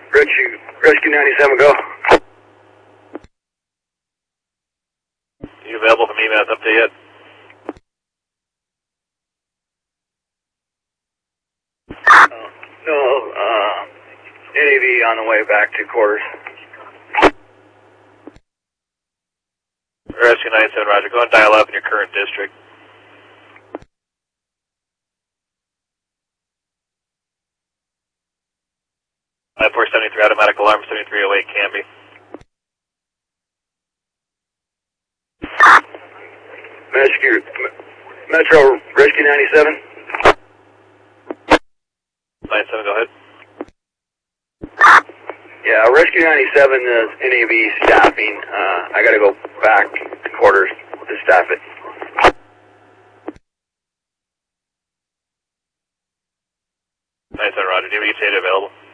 Rescue 97, go. You available for me, man? It's up to you. No, NAV on the way back to quarters. Rescue 97, roger. Go and dial up in your current district. I-473, automatic alarm, 7308 Canby. Metro Rescue 97. 97, go ahead. Yeah, Rescue 97 is NAV staffing. I gotta go back to quarters to staff it. 97, roger. Do you have ETA available?